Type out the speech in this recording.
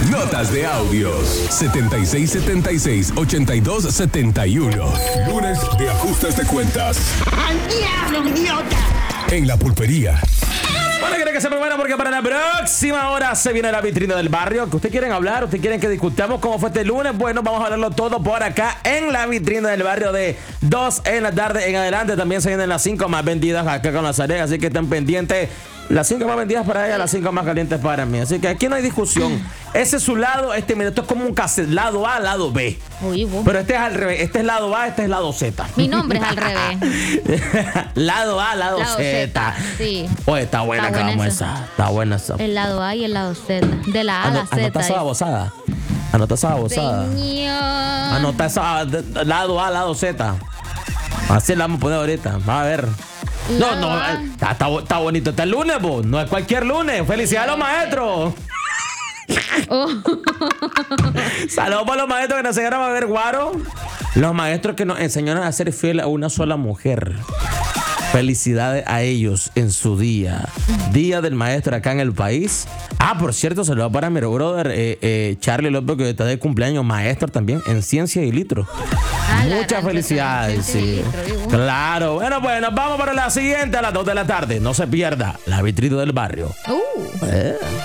Notas de audios 7676-8271. Lunes de ajustes de cuentas. ¡Al diablo, idiota! En la pulpería. Bueno, quiero que se preparen porque para la próxima hora se viene la vitrina del barrio. ¿Que ustedes quieren hablar? ¿Ustedes quieren que discutamos cómo fue este lunes? Bueno, vamos a hablarlo todo por acá en la vitrina del barrio de 2 en la tarde en adelante. También se vienen las 5 más vendidas acá con las áreas, así que estén pendientes. Las 5 más vendidas para ella, las 5 más calientes para mí. Así que aquí no hay discusión. Ese es su lado, mira, esto es como un cassette, lado A, lado B. Uy, pero este es al revés, este es lado A, este es lado Z. Mi nombre es al revés. Lado A, lado Z. Sí. Oye, está buena Está buena esa. Está buena esa. El lado A y el lado Z. De la A a la Z. Anota esa babosada. Anota esa babosada. Señor. Anota esa lado A, lado Z. Así la vamos a poner ahorita. Va a ver. No, está bonito este lunes, vos. No es cualquier lunes. Felicidades a los maestros. Oh. Saludos para los maestros que nos enseñaron a beber guaro. Los maestros que nos enseñaron a ser fiel a una sola mujer. Felicidades a ellos en su día. Día del maestro acá en el país. Por cierto, saludos para mi brother Charlie López, que está de cumpleaños, maestro también en ciencia y litro. Muchas felicidades, sí. Claro. Bueno, pues nos vamos para la siguiente a las 2 de la tarde. No se pierda la vitrina del barrio.